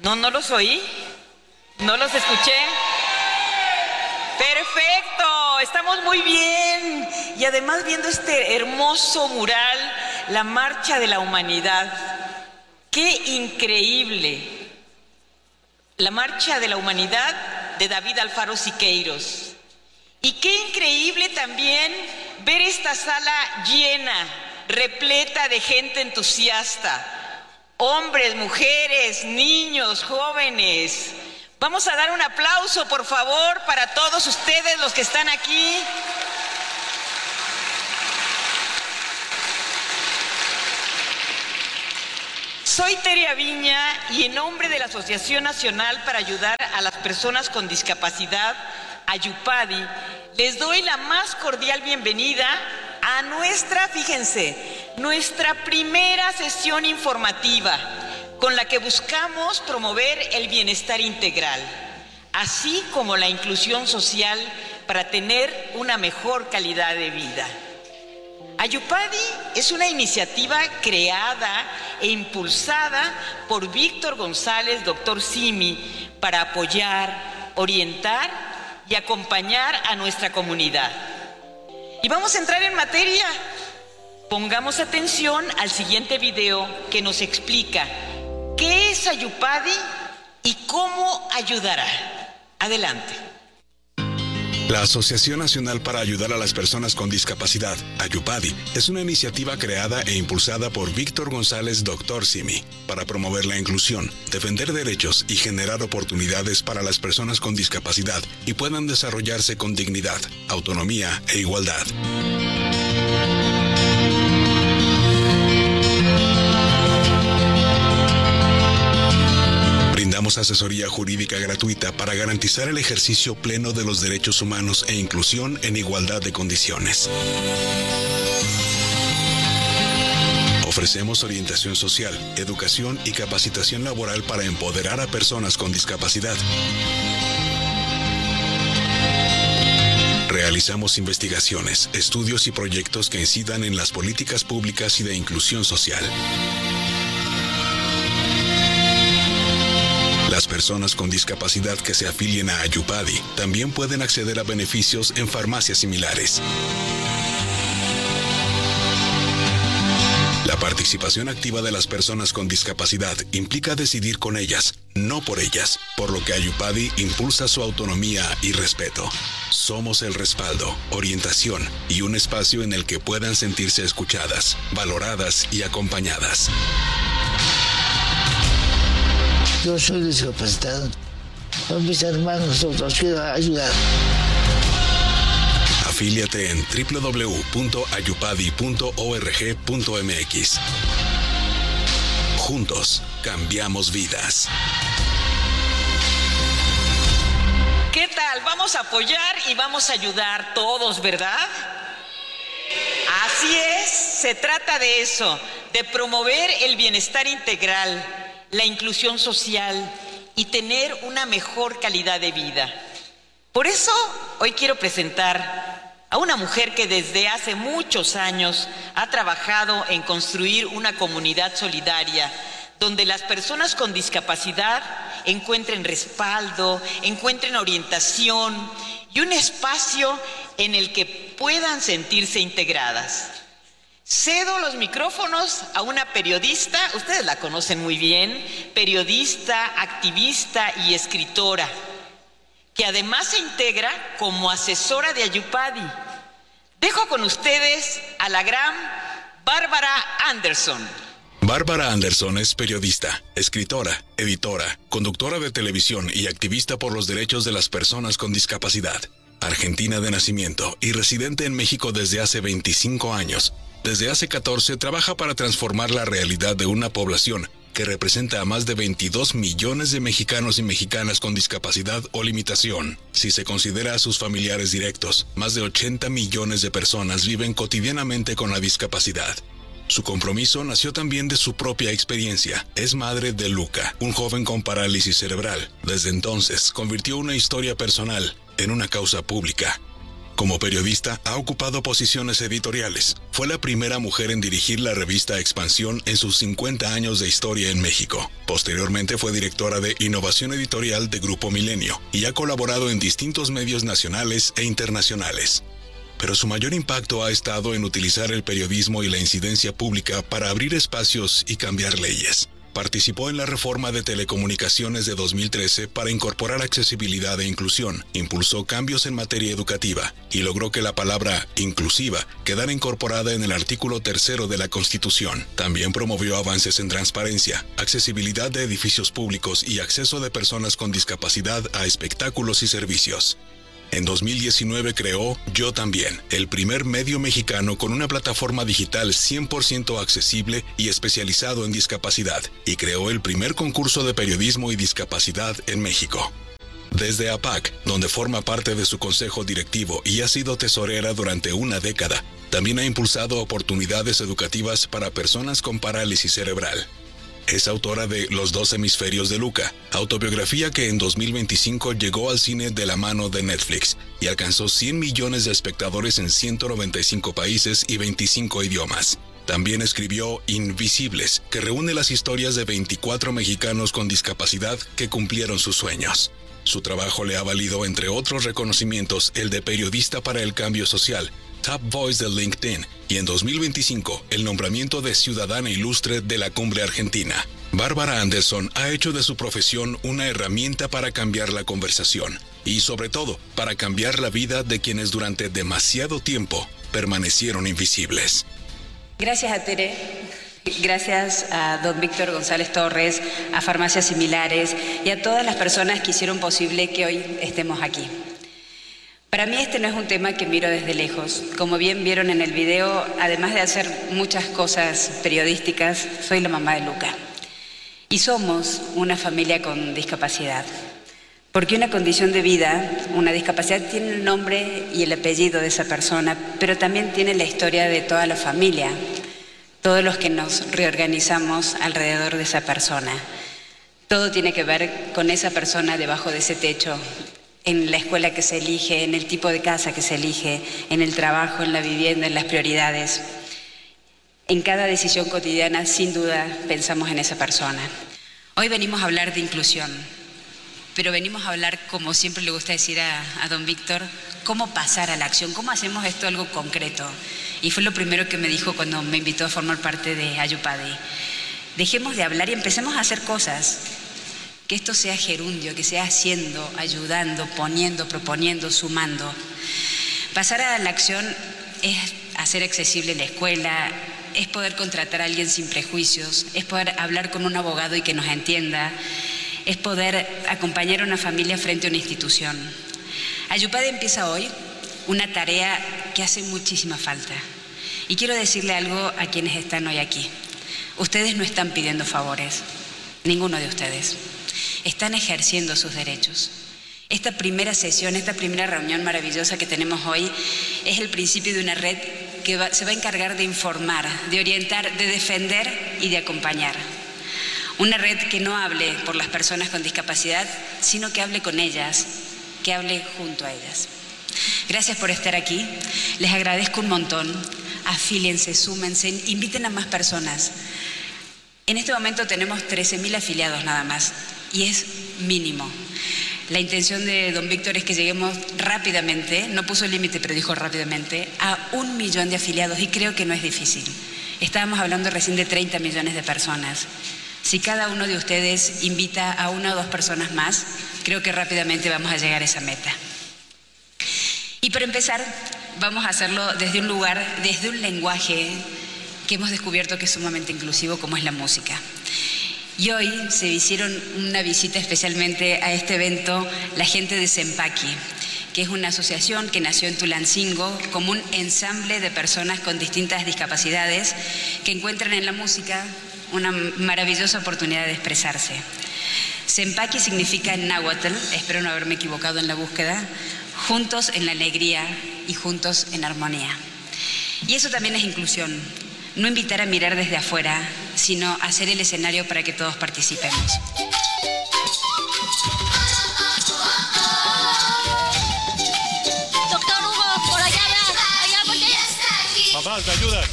No los oí, no los escuché. Perfecto, estamos muy bien. Y además viendo este hermoso mural, la Marcha de la Humanidad. ¡Qué increíble! La Marcha de la Humanidad de David Alfaro Siqueiros. Y qué increíble también ver esta sala llena, repleta de gente entusiasta. Hombres, mujeres, niños, jóvenes. Vamos a dar un aplauso, por favor, para todos ustedes los que están aquí. Soy Teria Viña y en nombre de la Asociación Nacional para Ayudar a las Personas con Discapacidad, Ayupadi, les doy la más cordial bienvenida a nuestra primera sesión informativa, con la que buscamos promover el bienestar integral, así como la inclusión social para tener una mejor calidad de vida. Ayupadi es una iniciativa creada e impulsada por Víctor González, Dr. Simi, para apoyar, orientar y acompañar a nuestra comunidad. Y vamos a entrar en materia. Pongamos atención al siguiente video que nos explica qué es Ayupadi y cómo ayudará. Adelante. La Asociación Nacional para Ayudar a las Personas con Discapacidad, Ayupadi, es una iniciativa creada e impulsada por Víctor González, Dr. Simi, para promover la inclusión, defender derechos y generar oportunidades para las personas con discapacidad y puedan desarrollarse con dignidad, autonomía e igualdad. Damos asesoría jurídica gratuita para garantizar el ejercicio pleno de los derechos humanos e inclusión en igualdad de condiciones. Ofrecemos orientación social, educación y capacitación laboral para empoderar a personas con discapacidad. Realizamos investigaciones, estudios y proyectos que incidan en las políticas públicas y de inclusión social. Las personas con discapacidad que se afilien a Ayupadi también pueden acceder a beneficios en farmacias similares. La participación activa de las personas con discapacidad implica decidir con ellas, no por ellas, por lo que Ayupadi impulsa su autonomía y respeto. Somos el respaldo, orientación y un espacio en el que puedan sentirse escuchadas, valoradas y acompañadas. Yo soy discapacitado. Son mis hermanos, los quiero ayudar. Afíliate en www.ayupadi.org.mx. Juntos, cambiamos vidas. ¿Qué tal? Vamos a apoyar y vamos a ayudar todos, ¿verdad? Así es, se trata de eso, de promover el bienestar integral, la inclusión social y tener una mejor calidad de vida. Por eso hoy quiero presentar a una mujer que desde hace muchos años ha trabajado en construir una comunidad solidaria donde las personas con discapacidad encuentren respaldo, encuentren orientación y un espacio en el que puedan sentirse integradas. Cedo los micrófonos a una periodista, ustedes la conocen muy bien, periodista, activista y escritora, que además se integra como asesora de Ayupadi. Dejo con ustedes a la gran Bárbara Anderson. Bárbara Anderson es periodista, escritora, editora, conductora de televisión y activista por los derechos de las personas con discapacidad. Argentina de nacimiento y residente en México desde hace 25 años. Desde hace 14 trabaja para transformar la realidad de una población que representa a más de 22 millones de mexicanos y mexicanas con discapacidad o limitación. Si se considera a sus familiares directos, más de 80 millones de personas viven cotidianamente con la discapacidad. Su compromiso nació también de su propia experiencia. Es madre de Luca, un joven con parálisis cerebral. Desde entonces, convirtió una historia personal en una causa pública. Como periodista, ha ocupado posiciones editoriales. Fue la primera mujer en dirigir la revista Expansión en sus 50 años de historia en México. Posteriormente fue directora de Innovación Editorial de Grupo Milenio y ha colaborado en distintos medios nacionales e internacionales. Pero su mayor impacto ha estado en utilizar el periodismo y la incidencia pública para abrir espacios y cambiar leyes. Participó en la reforma de telecomunicaciones de 2013 para incorporar accesibilidad e inclusión, impulsó cambios en materia educativa y logró que la palabra inclusiva quedara incorporada en el artículo 3 de la Constitución. También promovió avances en transparencia, accesibilidad de edificios públicos y acceso de personas con discapacidad a espectáculos y servicios. En 2019 creó Yo También, el primer medio mexicano con una plataforma digital 100% accesible y especializado en discapacidad, y creó el primer concurso de periodismo y discapacidad en México. Desde APAC, donde forma parte de su consejo directivo y ha sido tesorera durante una década, también ha impulsado oportunidades educativas para personas con parálisis cerebral. Es autora de Los dos hemisferios de Luca, autobiografía que en 2025 llegó al cine de la mano de Netflix y alcanzó 100 millones de espectadores en 195 países y 25 idiomas. También escribió Invisibles, que reúne las historias de 24 mexicanos con discapacidad que cumplieron sus sueños. Su trabajo le ha valido, entre otros reconocimientos, el de Periodista para el Cambio Social, Top Voice de LinkedIn y en 2025 el nombramiento de Ciudadana Ilustre de la Cumbre Argentina. Bárbara Anderson ha hecho de su profesión una herramienta para cambiar la conversación y sobre todo para cambiar la vida de quienes durante demasiado tiempo permanecieron invisibles. Gracias a Tere, gracias a don Víctor González Torres, a Farmacias Similares y a todas las personas que hicieron posible que hoy estemos aquí. Para mí este no es un tema que miro desde lejos. Como bien vieron en el video, además de hacer muchas cosas periodísticas, soy la mamá de Luca. Y somos una familia con discapacidad. Porque una condición de vida, una discapacidad, tiene el nombre y el apellido de esa persona, pero también tiene la historia de toda la familia, todos los que nos reorganizamos alrededor de esa persona. Todo tiene que ver con esa persona debajo de ese techo, en la escuela que se elige, en el tipo de casa que se elige, en el trabajo, en la vivienda, en las prioridades. En cada decisión cotidiana, sin duda, pensamos en esa persona. Hoy venimos a hablar de inclusión, pero venimos a hablar, como siempre le gusta decir a don Víctor, cómo pasar a la acción, cómo hacemos esto algo concreto. Y fue lo primero que me dijo cuando me invitó a formar parte de Ayupadi. Dejemos de hablar y empecemos a hacer cosas. Que esto sea gerundio, que sea haciendo, ayudando, poniendo, proponiendo, sumando. Pasar a la acción es hacer accesible la escuela, es poder contratar a alguien sin prejuicios, es poder hablar con un abogado y que nos entienda, es poder acompañar a una familia frente a una institución. Ayupadi empieza hoy una tarea que hace muchísima falta. Y quiero decirle algo a quienes están hoy aquí. Ustedes no están pidiendo favores, ninguno de ustedes. Están ejerciendo sus derechos. Esta primera sesión, esta primera reunión maravillosa que tenemos hoy es el principio de una red que se va a encargar de informar, de orientar, de defender y de acompañar. Una red que no hable por las personas con discapacidad, sino que hable con ellas, que hable junto a ellas. Gracias por estar aquí. Les agradezco un montón. Afíliense, súmense, inviten a más personas. En este momento tenemos 13.000 afiliados nada más. Y es mínimo. La intención de don Víctor es que lleguemos rápidamente, no puso el límite, pero dijo rápidamente, a 1 millón de afiliados y creo que no es difícil. Estábamos hablando recién de 30 millones de personas. Si cada uno de ustedes invita a 1 o 2 personas más, creo que rápidamente vamos a llegar a esa meta. Y para empezar, vamos a hacerlo desde un lugar, desde un lenguaje que hemos descubierto que es sumamente inclusivo, como es la música. Y hoy se hicieron una visita especialmente a este evento la gente de Sempaki, que es una asociación que nació en Tulancingo como un ensamble de personas con distintas discapacidades que encuentran en la música una maravillosa oportunidad de expresarse. Sempaki significa en náhuatl, espero no haberme equivocado en la búsqueda, juntos en la alegría y juntos en armonía. Y eso también es inclusión. No invitar a mirar desde afuera, sino hacer el escenario para que todos participemos. Doctor Hugo. más, ¿me ayudas?